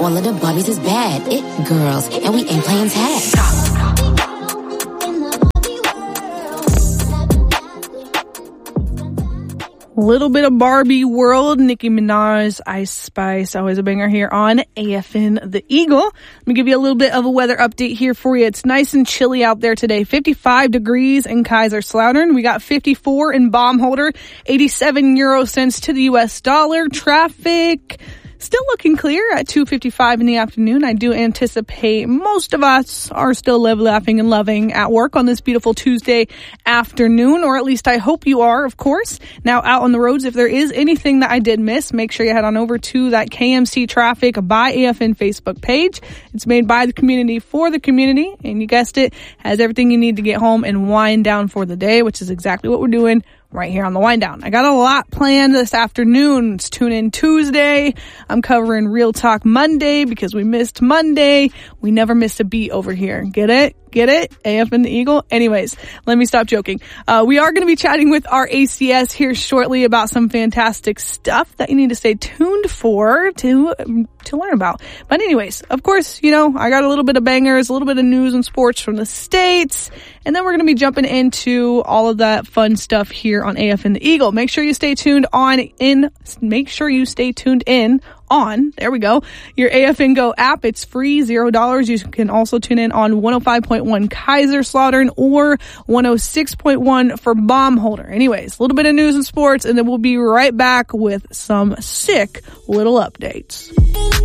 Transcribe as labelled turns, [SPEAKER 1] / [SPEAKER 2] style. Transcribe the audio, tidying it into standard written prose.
[SPEAKER 1] All of the Barbies is bad. It girls, and we ain't playing tag.
[SPEAKER 2] Little bit of Barbie World, Nicki Minaj, Ice Spice, always a banger here on AFN The Eagle. Let me give you a little bit of a weather update here for you. It's nice and chilly out there today. 55 degrees in Kaiserslautern. We got 54 in Baumholder, 87 euro cents to the US dollar. Traffic still looking clear at 2:55 in the afternoon. I do anticipate most of us are still laughing and loving at work on this beautiful Tuesday afternoon, or at least I hope you are, of course. Now, out on the roads, if there is anything that I did miss, make sure you head on over to that KMC Traffic by AFN Facebook page. It's made by the community for the community, and you guessed it, has everything you need to get home and wind down for the day, which is exactly what we're doing right here on the Wind Down. I got a lot planned this afternoon. It's Tune In Tuesday. I'm covering Real Talk Monday because we missed Monday. We never missed a beat over here. Get it? Get it? AFN The Eagle? Anyways, let me stop joking. We are going to be chatting with our ACS here shortly about some fantastic stuff that you need to stay tuned for to learn about. But anyways, of course, you know, I got a little bit of bangers, a little bit of news and sports from the States, and then we're going to be jumping into all of that fun stuff here on AFN The Eagle. Make sure you stay tuned on, there we go, your AFN Go app. It's free, $0. You can also tune in on 105.1 Kaiserslautern or 106.1 for Baumholder. Anyways, a little bit of news and sports, and then we'll be right back with some sick little updates.